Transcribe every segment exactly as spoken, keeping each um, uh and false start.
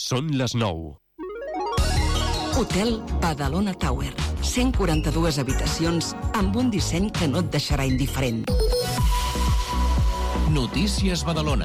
Són les nou. Hotel Badalona Tower. cent quaranta-dues habitacions amb un disseny que no et deixarà indiferent. Notícies Badalona.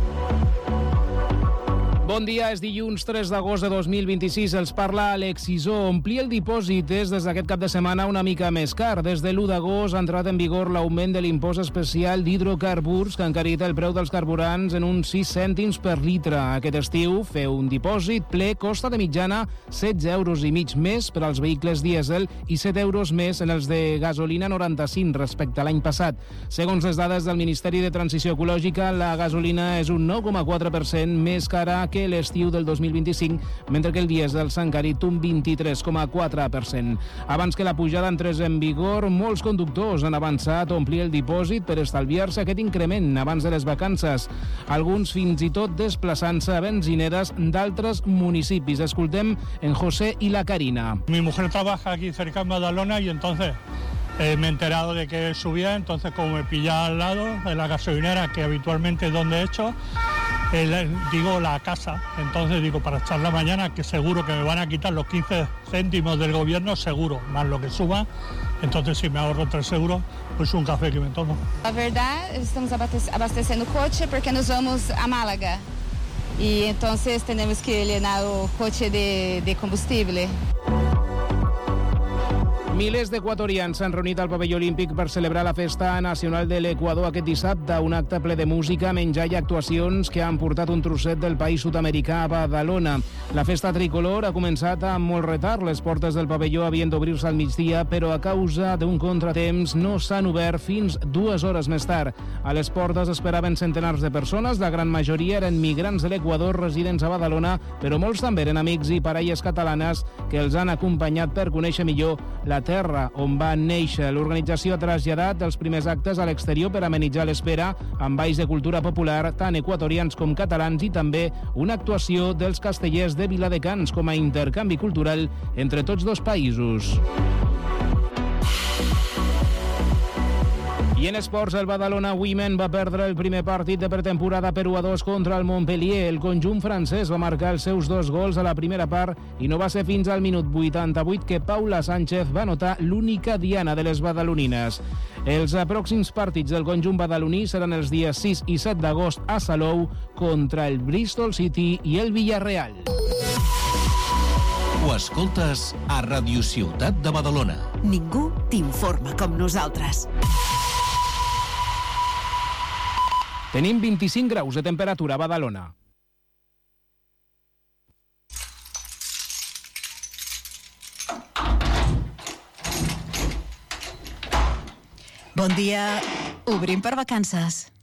Bon dia, és dilluns tres d'agost de dos mil vint-i-sis. Els parla Alex Isó. Omplir el dipòsit és des d'aquest cap de setmana una mica més car. Des de l'u d'agost ha entrat en vigor l'augment de l'impost especial d'hidrocarburs que ha encarit el preu dels carburants en uns sis cèntims per litre. Aquest estiu, fer un dipòsit ple costa de mitjana setze euros i mig més per als vehicles dièsel i set euros més en els de gasolina noranta-cinc respecte a l'any passat. Segons les dades del Ministeri de Transició Ecològica, la gasolina és un nou coma quatre per cent més cara que l'estiu del dos mil vint-i-cinc, mentre que el dièsel s'ha encarit un vint-i-tres coma quatre per cent. Abans que la pujada entrés en vigor, molts conductors han avançat a omplir el dipòsit per estalviar-se aquest increment abans de les vacances. Alguns fins i tot desplaçant-se a benzineres d'altres municipis. Escoltem en José y la Karina. Mi mujer trabaja aquí cerca en Badalona y entonces eh, me he enterado de que subía, entonces como me pilla al lado de la gasolinera, que habitualmente es donde he hecho, eh, digo la casa, entonces digo para echar la mañana, que seguro que me van a quitar los quince céntimos del gobierno, seguro, más lo que suba, entonces si me ahorro tres euros, pues un café que me tomo. La verdad, estamos abastecendo coche porque nos vamos a Málaga y entonces tenemos que llenar el coche de, de combustible. Milers d'equatorians s'han reunit al pavelló olímpic per celebrar la Festa Nacional de l'Equador aquest dissabte, un acte ple de música, menjar i actuacions que han portat un trosset del país sud-americà a Badalona. La festa tricolor ha començat amb molt retard. Les portes del pavelló havien d'obrir-se al migdia, però a causa d'un contratemps no s'han obert fins dues hores més tard. A les portes esperaven centenars de persones, la gran majoria eren migrants de l'Equador residents a Badalona, però molts també eren amics i parelles catalanes que els han acompanyat per conèixer millor la terra on va néixer. L'organització ha traslladat els primers actes a l'exterior per amenitzar l'espera amb balls de cultura popular, tant equatorians com catalans, i també una actuació dels castellers de Viladecans com a intercanvi cultural entre tots dos països. I en esports, el Badalona Women va perdre el primer partit de pretemporada per u a dos contra el Montpellier. El conjunt francès va marcar els seus dos gols a la primera part i no va ser fins al minut vuitanta-vuit que Paula Sánchez va anotar l'única diana de les badalonines. Els pròxims partits del conjunt badaloní seran els dies sis i set d'agost a Salou contra el Bristol City i el Villarreal. Ho escoltes a Radio Ciutat de Badalona. Ningú t'informa com nosaltres. Tenim vint-i-cinc graus de temperatura a Badalona. Bon dia. Obrim per vacances.